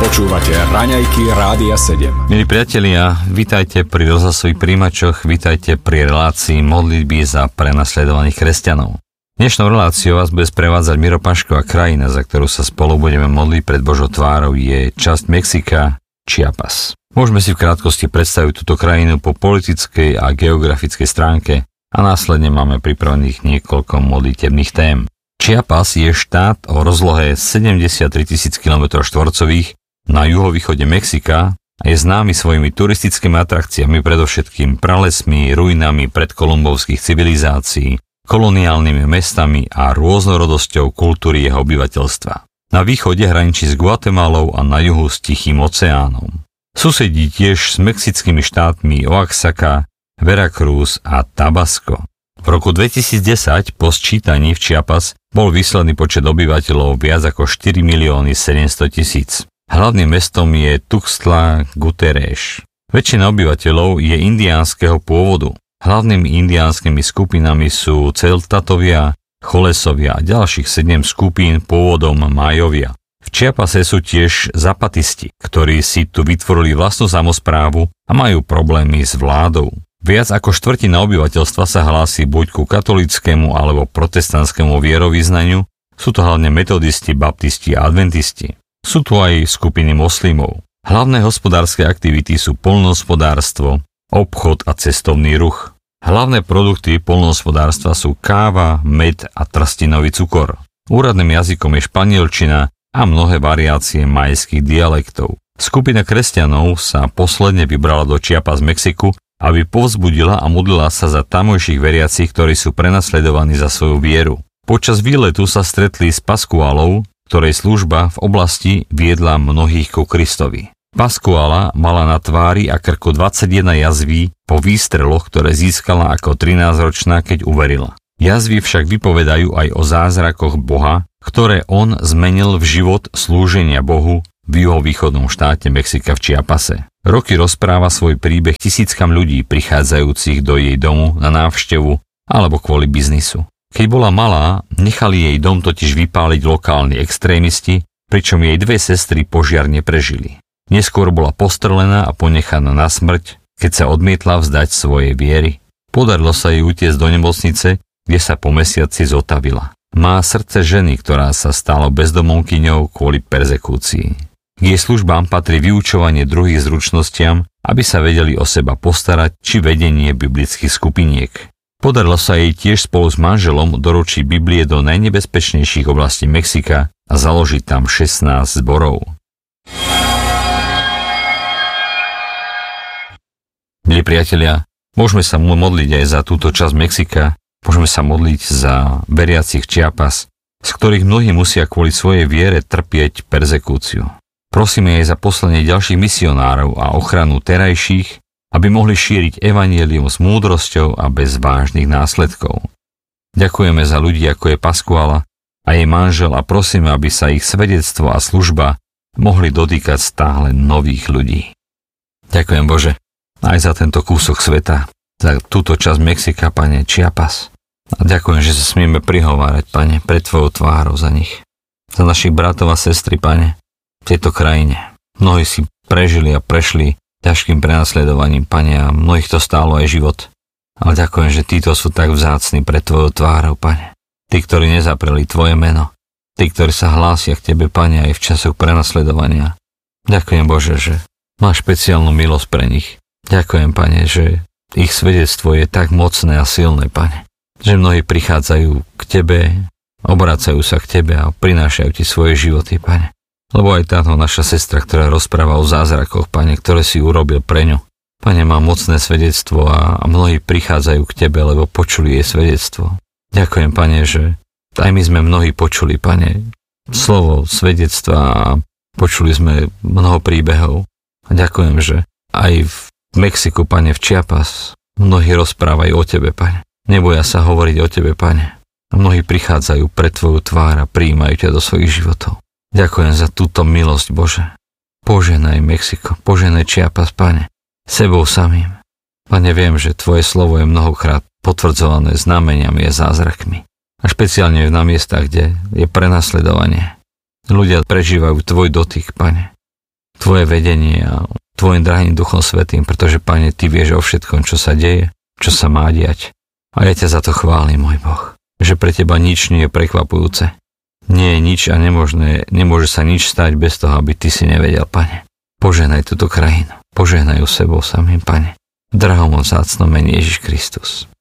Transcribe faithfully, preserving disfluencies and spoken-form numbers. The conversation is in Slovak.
Počúvate Raňajky Rádia sedem. Milí priatelia, vítajte pri rozhlasových príjimačoch, vítajte pri relácii modlitby za prenasledovaných kresťanov. Dnešnou reláciou vás bude sprevádzať Miro Paško a krajina, za ktorú sa spolu budeme modliť pred Božou tvárou, je časť Mexika, Chiapas. Môžeme si v krátkosti predstaviť túto krajinu po politickej a geografickej stránke a následne máme pripravených niekoľko modlitebných tém. Chiapas je štát o rozlohe sedemdesiattri tisíc kilometrov štvorcových na juhovýchode Mexika a je známy svojimi turistickými atrakciami, predovšetkým pralesmi, ruinami predkolumbovských civilizácií, koloniálnymi mestami a rôznorodosťou kultúry jeho obyvateľstva. Na východe hraničí s Guatemalou a na juhu s Tichým oceánom. Susedí tiež s mexickými štátmi Oaxaca, Veracruz a Tabasco. V roku dvetisícdesať po sčítaní v Chiapas bol výsledný počet obyvateľov viac ako štyri milióny sedemsto tisíc. Hlavným mestom je Tuxtla Gutiérrez. Väčšina obyvateľov je indiánskeho pôvodu. Hlavnými indiánskymi skupinami sú Celtatovia, Cholesovia a ďalších sedem skupín pôvodom Majovia. V Chiapase sú tiež zapatisti, ktorí si tu vytvorili vlastnú samosprávu a majú problémy s vládou. Viac ako štvrtina obyvateľstva sa hlási buď ku katolíckému alebo protestantskému vierovyznaniu, sú to hlavne metodisti, baptisti a adventisti. Sú tu aj skupiny moslimov. Hlavné hospodárske aktivity sú poľnohospodárstvo, obchod a cestovný ruch. Hlavné produkty poľnohospodárstva sú káva, med a trstinový cukor. Úradným jazykom je španielčina a mnohé variácie majských dialektov. Skupina kresťanov sa posledne vybrala do Chiapas z Mexiku, aby povzbudila a modlila sa za tamojších veriacich, ktorí sú prenasledovaní za svoju vieru. Počas výletu sa stretli s Pascualou, ktorej služba v oblasti viedla mnohých ku Kristovi. Pascuala mala na tvári a krku dvadsaťjeden jazví po výstreloch, ktoré získala ako trinásťročná, keď uverila. Jazvy však vypovedajú aj o zázrakoch Boha, ktoré on zmenil v život slúženia Bohu v juhovýchodnom štáte Mexika v Chiapase. Roky rozpráva svoj príbeh tisíckam ľudí prichádzajúcich do jej domu na návštevu alebo kvôli biznisu. Keď bola malá, nechali jej dom totiž vypáliť lokálni extrémisti, pričom jej dve sestry požiar neprežili. Neskôr bola postrelená a ponechaná na smrť, keď sa odmietla vzdať svojej viery. Podarilo sa jej utiecť do nemocnice, kde sa po mesiaci zotavila. Má srdce ženy, ktorá sa stala bezdomovkyňou kvôli perzekúcii. K jej službám patrí vyučovanie druhých zručnostiam, aby sa vedeli o seba postarať, či vedenie biblických skupiniek. Podarilo sa jej tiež spolu s manželom doručiť Biblie do najnebezpečnejších oblastí Mexika a založiť tam šestnásť zborov. Milí priatelia, môžeme sa modliť aj za túto časť Mexika, môžeme sa modliť za veriacich Chiapas, z ktorých mnohí musia kvôli svojej viere trpieť perzekúciu. Prosíme aj za poslanie ďalších misionárov a ochranu terajších, aby mohli šíriť evanjelium s múdrosťou a bez vážnych následkov. Ďakujeme za ľudí, ako je Pascuala a jej manžel a prosíme, aby sa ich svedectvo a služba mohli dotýkať stále nových ľudí. Ďakujem Bože aj za tento kúsok sveta, za túto časť Mexika, Pane, Chiapas. A ďakujem, že sa smieme prihovárať, Pane, pred Tvojou tvárou za nich. Za našich bratov a sestry, Pane, v tejto krajine. Mnohí si prežili a prešli ťažkým prenasledovaním, Pane, a mnohých to stálo aj život. Ale ďakujem, že títo sú tak vzácni pred Tvojou tvárou, Pane. Tí, ktorí nezapreli Tvoje meno. Tí, ktorí sa hlásia k Tebe, Pane, aj v časoch prenasledovania. Ďakujem, Bože, že máš špeciálnu milosť pre nich. Ďakujem, Pane, že ich svedectvo je tak mocné a silné, Pane. Že mnohí prichádzajú k Tebe, obracajú sa k Tebe a prinášajú Ti svoje životy, Pane. Lebo aj táto naša sestra, ktorá rozpráva o zázrakoch, Pane, ktoré si urobil pre ňu. Pane, má mocné svedectvo a, a mnohí prichádzajú k Tebe, lebo počuli jej svedectvo. Ďakujem, Pane, že aj my sme mnohí počuli, Pane, slovo svedectva a počuli sme mnoho príbehov. A ďakujem, že aj v Mexiku, Pane, v Chiapas, mnohí rozprávajú o Tebe, Pane. Neboja sa hovoriť o Tebe, Pane. A mnohí prichádzajú pred Tvoju tvár a prijímajú ťa do svojich životov. Ďakujem za túto milosť, Bože. Poženaj Mexiko, poženaj Chiapas, Pane, sebou samým. Pane, viem, že Tvoje slovo je mnohokrát potvrdzované znameniami a zázrakmi. A špeciálne na miestach, kde je prenasledovanie. Ľudia prežívajú Tvoj dotyk, Pane. Tvoje vedenie a Tvojim drahým Duchom Svätým, pretože, Pane, Ty vieš o všetkom, čo sa deje, čo sa má diať. A ja ťa za to chválim, môj Boh, že pre Teba nič nie je prekvapujúce. Nie je nič a nemožné, nemôže sa nič stať bez toho, aby Ty si nevedel, Pane. Požehnaj túto krajinu, požehnaj ju sebou samým, Pane. V drahom vzácnom mene Ježiš Kristus.